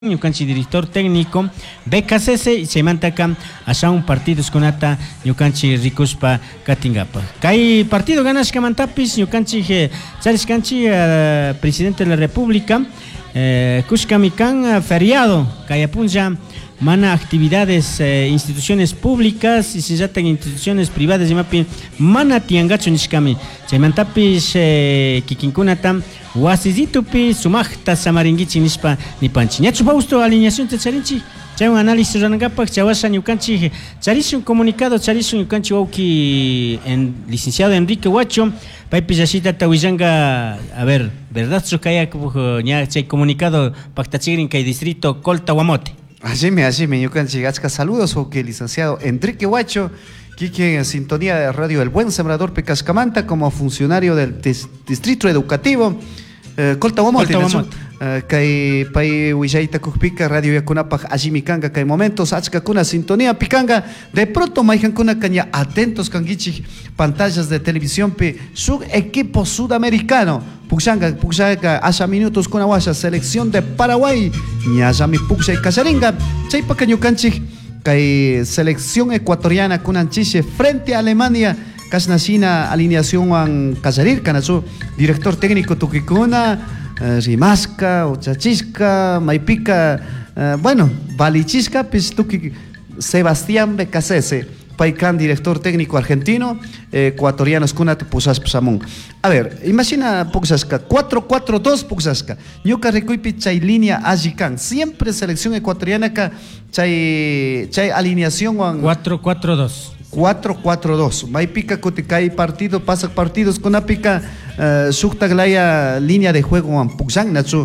Ñukanchi director técnico BKCC y se mantaca allá un partido con ata Ñukanchi Rikuspa Katingapa. Kai partido ganas Kamantapis Ñukanchi Chariskanchi presidente de la República Kushkamikan feriado Kayapunja mana actividades instituciones públicas y si ya tengan instituciones privadas y mapi mana tiangacho nishkami chaymantapis kikinkunatam wasizitupi sumaqta samaringichi nispa nipanchi ñachu pausto alineación charinchi chay un análisis ranagapak chawasha ñukanchi charish un comunicado charish ñukanchi wauki en licenciado Enrique Huacho paypi yashita tawillanga a ver verdad sukaya ña chay comunicado pactachigrin kay distrito Colta Huamote. Así me, Ñukanchi Gachka, saludos, porque licenciado Enrique Huacho, que en sintonía de radio El Buen Sembrador Pecascamanta, como funcionario del distrito educativo, Colta Huamote, Kai Pai Huillaita Kukpika, Radio Yakunapaj, Ajimi Kanga, Kai momentos, Achka Kuna, sintonía Pikanga, de pronto Maijan Kuna Caña, atentos Kangichi, pantallas de televisión, su equipo sudamericano. Puxanga, haya minutos con Aguasha, selección de Paraguay, Ñayami Puxa y Cacharinga, Chaypa Ñukanchi, Kay selección ecuatoriana con Anchiche frente a Alemania, Kasnashina, alineación an Cacharir, Kanachu, director técnico Tukikuna, Rimasca, Ochachisca, Maipica, bueno, Balichisca, Pistuki, Sebastián Becasese. Paikan, director técnico argentino, ecuatorianos Kunat Pusas Psamón. A ver, imagina Puxasca, 4-4-2 Puxasca. Ñuka Recuipi chay línea Ajikan. Siempre selección ecuatoriana chay alineación 4-4-2. 4-4-2. Maipica Kotikai partido, pasa partidos con Apica, Suktaglaya línea de juego en Puxang, Nachu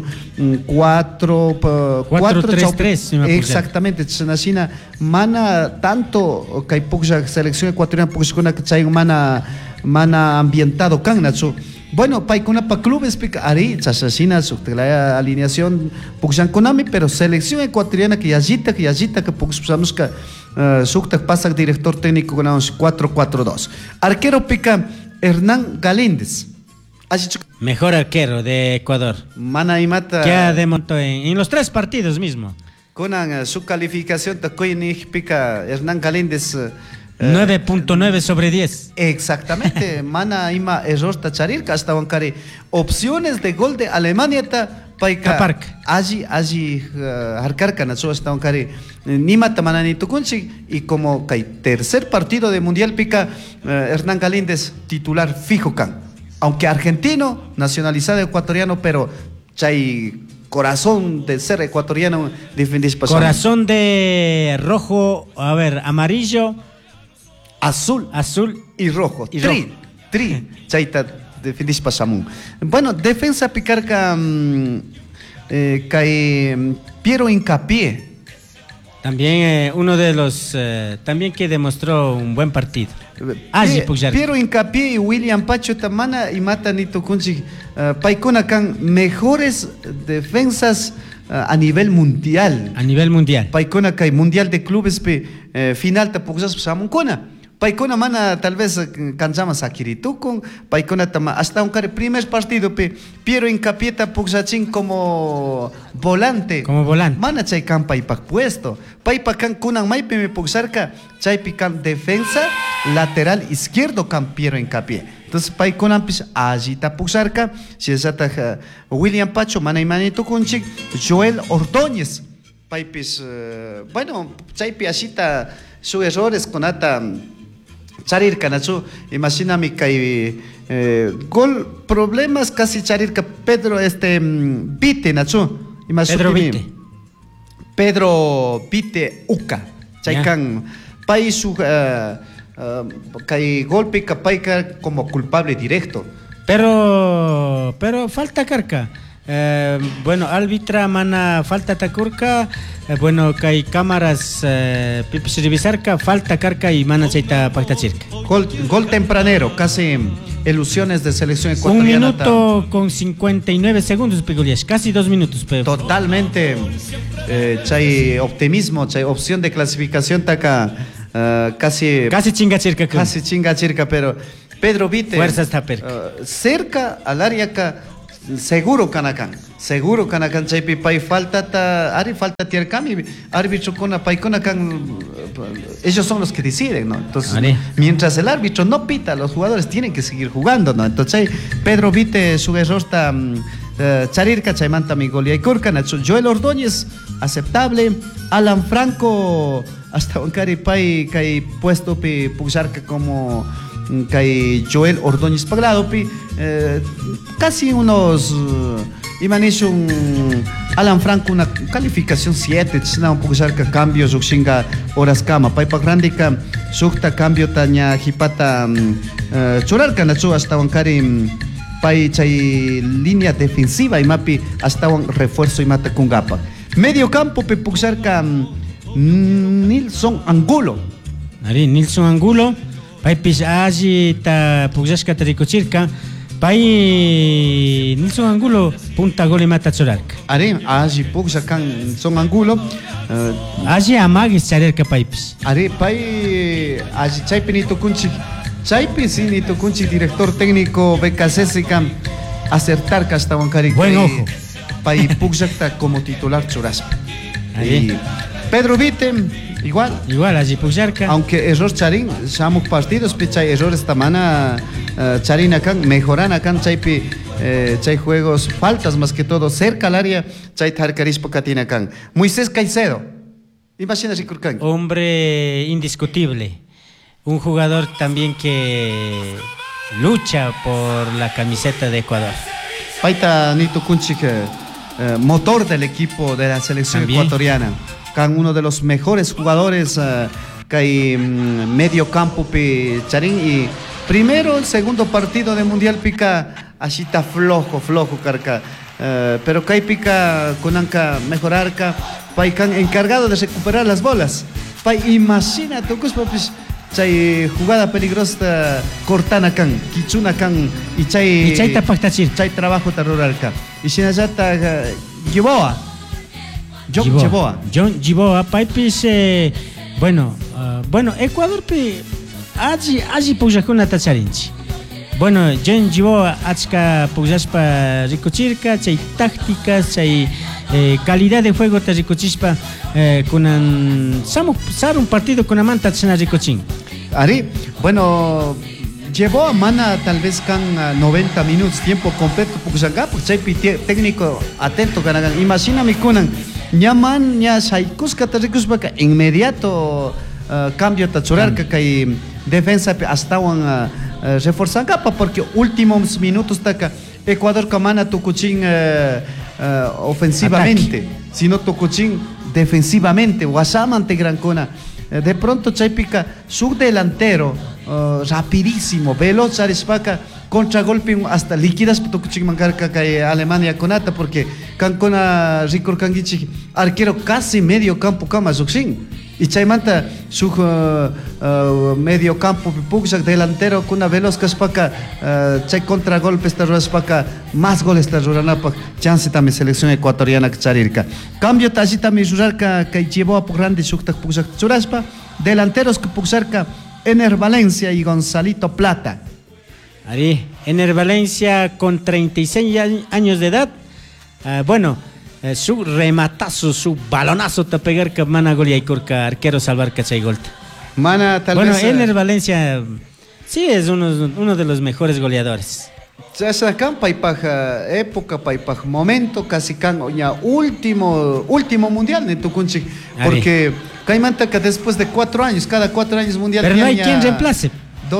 4-3-3. Exactamente, Chanashina, mana tanto Kai Puxa, selección ecuatoriana, Puxcona que chay mana ambientado Kang, Nachu. Bueno, paikuna pa clubes pica ari chasasina Suktaglaya alineación Puxang Konami, pero selección ecuatoriana que yajita que Puxamos que Suktak pasa director técnico con 4-4-2. Arquero pica Hernán Galíndez. Mejor arquero de Ecuador. Mana y mata. Que ha demostrado en los 3 partidos mismo. Con su calificación pica Hernán Galíndez 9.9 sobre 10. Exactamente. Mana ima error tacharir hasta bancare opciones de gol de Alemania paika allí harcarca nacho hasta bancare ni mata manani tukunchi y como kai tercer partido de mundial pica Hernán Galíndez titular fijo can. Aunque argentino, nacionalizado ecuatoriano, pero chay corazón de ser ecuatoriano defendís pasando. Corazón de rojo, a ver, amarillo, azul y rojo. Tri. Chaita defendís pasamun. Bueno, defensa picarca Piero Hincapié. También uno de los también que demostró un buen partido. Piero Hincapié y William Pacho Tamana y Mata Nito Kunchi Paikona Kan mejores defensas a nivel mundial. Paikona Kai mundial de clubes final Tapuxas Samuncona. Paikona mana tal vez cansamos a Kiritukun, Paikona tama hasta un primer partido Piero Hincapié Tapuxachín como volante. Mana chay campa y puesto. Paipacan kunan maipe me puxarca chay pican defensa lateral izquierdo can Piero Hincapié. Entonces Paikunan pis allí tapuxarca si es William Pacho mana y manito kunchik Joel Ordóñez. Paipis bueno chay piachita sus errores con ata charir canachu, imagina mi kai gol problemas casi charir que Pedro Vite nachu, Pedro Vite Uca, chaikan paisu kai golpe capaica como culpable directo. Pero falta carca. Bueno, árbitra mana falta tacurca, bueno, que hay cámaras revisarca, falta carca y mana chaita pactachirca. Gol tempranero, casi ilusiones de selección ecuatoriana. 1 minuto con 59 segundos, Pigulias, casi 2 minutos. Totalmente, chay optimismo, chay opción de clasificación taca casi chingachirca. Casi chingachirca, pero Pedro Vite fuerza está cerca al área seguro Kanakan chaypi pay falta tierkami árbitro con pay Kanakan, ellos son los que deciden, ¿no? Entonces, mientras el árbitro no pita, los jugadores tienen que seguir jugando, ¿no? Entonces, Pedro Vite su error está Charirka chaymanta mi golia y Kurka Joel Ordóñez aceptable, Alan Franco hasta Bancari pay kai puesto pi Puxarca como kai Joel Ordóñez Paglado pi casi unos Imanisho Alan Franco una calificación 7 china un Puxarca cambio Zuxinga horas cama pay pagrandika sukta cambio taña hipata churarca nachu hasta Bancari pay chay línea defensiva y mapi hasta un refuerzo y mata con gapa medio campo pe Puxarca Nilson Angulo. Ari Nilson Angulo, pay pis aji ta Puxashka tarikuchirka, pay Nilson Angulo punta gol y mata chorarka. Ari aji Puxakan Nilson Angulo, aji amagis charerka pay pis. Ari pay aji chaypi ni tokunchi director técnico BKCSK acertar hasta Bancari. Buen ojo. Pay Puxakta como titular churaspa. Pedro Vite, igual allí Puxarca. Aunque error Charín, somos partidos, pichay error esta mana, Charín acá, mejoran acá, chaypi, chay juegos, faltas más que todo, cerca al área, chay tarcarispo catina acá. Moisés Caicedo, imagina Rikurkan. Hombre indiscutible, un jugador también que lucha por la camiseta de Ecuador. Paita Nito Kunchik, motor del equipo de la selección también ecuatoriana. Uno de los mejores jugadores que hay medio campo pe Charín y primero el segundo partido de mundial pica así está flojo carca pero que pica con anca mejorar pay encargado de recuperar las bolas pay imagina tocos pues chay jugada peligrosa cortana can kichuna can y chay tapactachir chay trabajo terrorar can y sinayata Giboa John Giboa, Paipis, bueno, Ecuador pe allí Puxajuna Tacharinchi. Bueno, John Giboa, Achka Puxaspa Ricochirka, chay tácticas, chay calidad de juego te Ricochispa, con un partido con Amanta Chana Ricochin. Ari, bueno. Llevó a Mana tal vez can 90 minutos, tiempo completo, porque chay técnico atento, imagina mi kunan, ñaman, ña shaikusca tarikuspaka, inmediato cambio tachurarca, que defensa hasta un reforzan capa, porque últimos minutos taca Ecuador camana tucuchín ofensivamente, ataque. Sino tucuchín defensivamente, Guasamante Gran Cona. De pronto Chaypica, su delantero, rapidísimo, veloz, arispaca, contragolpe hasta líquidas, mancarca que Alemania conata, porque Cancona Ricor Canguichi, arquero casi medio campo cama Zuxin. Y Chaymanta, su medio campo, Puxak, delantero, con una veloz caspaca, Chay contragolpe, esta raspaca, más goles, esta ruranapa, chance también selección ecuatoriana que charirka. Cambio, tachita mi rurarca, que llevó a grande, Suktak Puxak Churaspa, delanteros que Puxarca, Ener Valencia y Gonzalito Plata. Ari, Ener Valencia con 36 años de edad, su rematazo, su balonazo te pegar que mana golia y corca arquero salvar cachay golta. Mana tal vez. Ener Valencia sí es uno de los mejores goleadores. Esa campa y paja época, paja momento, casi can último mundial de Tucunchi, porque Caimanta que después de 4 años, cada 4 años mundial. Pero no hay quien reemplace.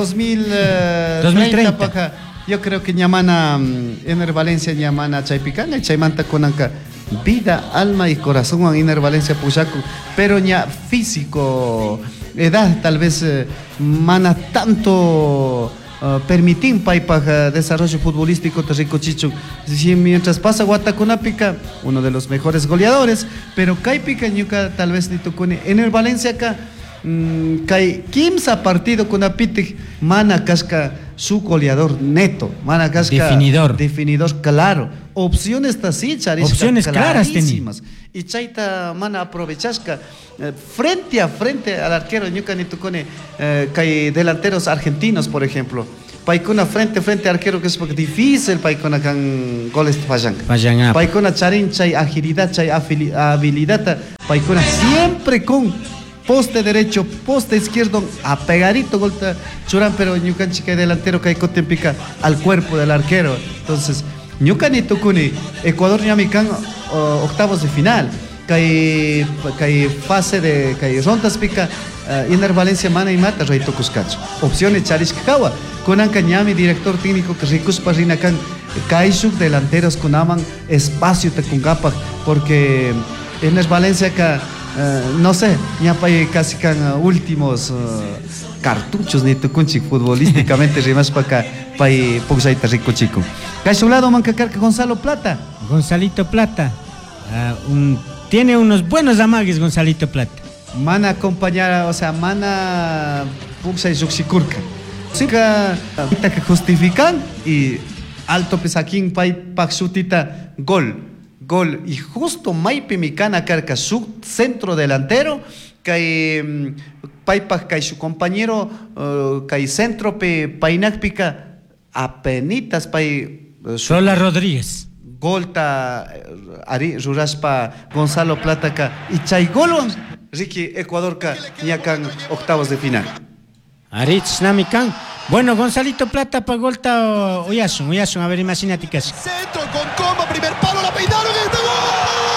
2030 paja. Yo creo que ñamana Ener Valencia ñamana Chaypicana y Chaymanta conanca vida, alma y corazón en Ener Valencia Puchaco, pero ña físico, edad tal vez mana tanto permitir para desarrollo futbolístico Terrico Chichu. Mientras pasa Guatacunapica, uno de los mejores goleadores, pero Caipica Ñuca tal vez ni tocone. En el Valencia acá Kai Kimsa partido con Apitic, Mana Casca, su goleador neto, Mana Casca definidor claro. Opciones opciones claras tenísimas. Y Chaita Mana aprovechasca frente a frente al arquero Ñuca ni tocone, Kai delanteros argentinos, por ejemplo. paikuna frente arquero que es porque difícil paikuna kan goles fallan. Paikuna charin chay agilidad, chay habilidad, paikuna siempre con poste derecho, poste izquierdo, apegadito golta churan, pero ñucan chica delantero que hay pica al cuerpo del arquero. Entonces, ñucan y tukuni, Ecuador ñamican octavos de final. Kai fase de kai rondas pica Iner Valencia mana y mata Reito Cuscacho. Opciones Charis Kawa. Conan Cañami, director técnico que Ricus Parrinacan, Kaishuk delanteros con aman espacio te cungapa porque Iner Valencia que no sé, ya para casi can últimos cartuchos ni tucunchi futbolísticamente rimas para acá para Puxaita Rico Chico. Caixulado mancacarca Gonzalo Plata. Gonzalito Plata. Tiene unos buenos amagues Gonzalito Plata. Mana acompañar, o sea, mana Puxa y Zuxicurca. Que justifican y alto pesaquín pai paxutita gol. Y justo Maipi Micana carca su centro delantero que paipa que su compañero que centro pe painak pica apenitas pai Rola Rodríguez. Golta Ari Ruraspa Gonzalo Plata y chay golon Ricky Ecuador ka ñacan octavos de final. Aritz Namican. Bueno, Gonzalito Plata para Golta Oyasun, a ver, imagínate que es. Centro con comba, primer palo, la peinaron y este gol.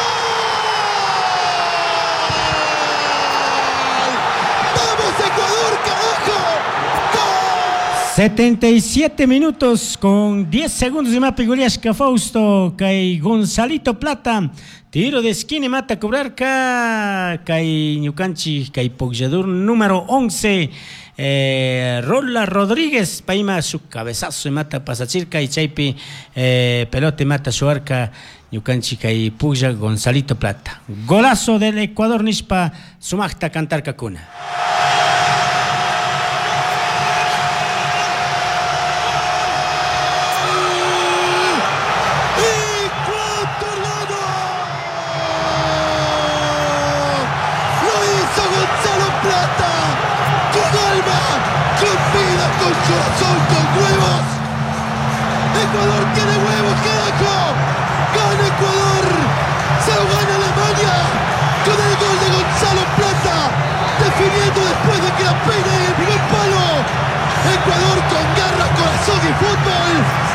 ¡Vamos Ecuador, carajo! ¡Gol! 77 minutos con 10 segundos de mapa Guriashka Fausto, Kai Gonzalito Plata. Tiro de esquina mata a cobrar Kai Ñucanchi, Kai Pogyadur número 11. Rola Rodríguez, Paima su cabezazo y mata Pasachirca y Chaipi pelote mata su arca Ñucanchica y Puya Gonzalito Plata. Golazo del Ecuador Nispa Sumachta cantar Cacuna. Corazón con huevos. Ecuador tiene huevos, carajo. Gana Ecuador. Se lo gana Alemania con el gol de Gonzalo Plata, definiendo después de que la peina en el primer palo. Ecuador con garra, corazón y fútbol.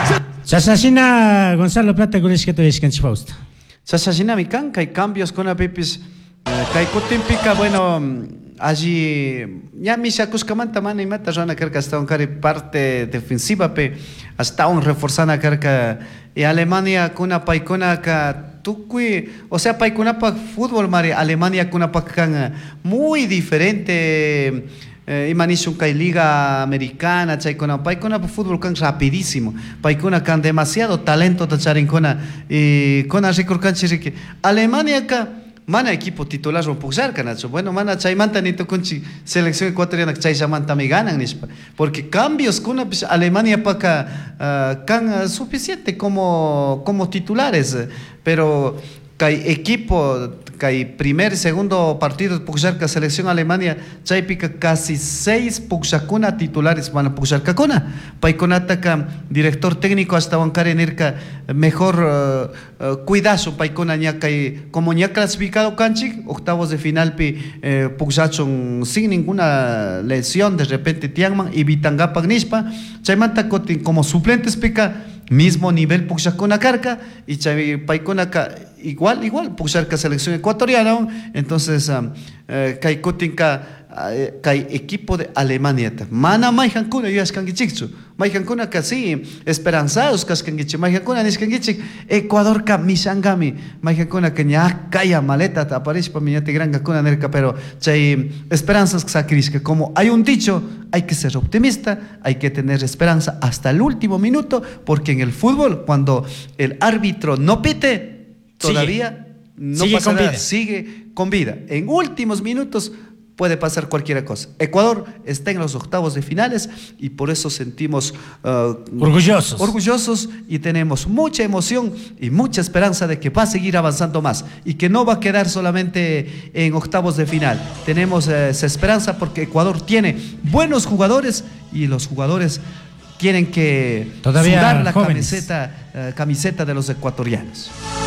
Sasasina Gonzalo Plata con el esqueto de Escanchi Fausto. Sasasina mi canca y cambios con la pipis. Pica, bueno, allí ya mi sacuscamanta mana y mata rana carca hasta un cari parte defensiva pe hasta un reforzana carca y Alemania con una paicona que tuqui, o sea paicona pa fútbol mari Alemania con una pacan muy diferente. Imanish un liga americana, chaicona, paicona fútbol can rapidísimo, paicona can demasiado talento tacharincona y con ricorcanchi Alemania ka mana equipo titular rompuxar canacho. Bueno, mana chaymanta ni toconchi selección ecuatoriana que chaymanta me ganan nispa. Porque cambios con Alemania para can suficiente como titulares, pero hay equipo que primer y segundo partido de Puxarca selección Alemania chaypica casi 6 Puxacuna titulares van a Puxarca cona paiconata director técnico hasta bancar en irka mejor cuidazo paicona ñaca como ya clasificado canchi octavos de final Puxachon sin ninguna lesión de repente tiangman y Vitangapa Gnispa chaymanta como suplentes pica mismo nivel Puxacona carca y chay paicona igual Puxarca selección ecuatoriana. Entonces kai equipo de Alemania mana maijancuna yo ascangichixu maijancuna casi esperanzados cascangichi maijancuna niscangichi Ecuador ka misangami maijancuna que ya calla maleta aparece para miñate gran cuna nerca pero chay esperanzas que como hay un dicho hay que ser optimista, hay que tener esperanza hasta el último minuto porque en el fútbol cuando el árbitro no pite todavía no pasa nada, sigue con vida. En últimos minutos puede pasar cualquier cosa. Ecuador está en los octavos de finales y por eso sentimos orgullosos y tenemos mucha emoción y mucha esperanza de que va a seguir avanzando más y que no va a quedar solamente en octavos de final. Tenemos esa esperanza porque Ecuador tiene buenos jugadores y los jugadores quieren que Todavía sudar la jóvenes. camiseta de los ecuatorianos.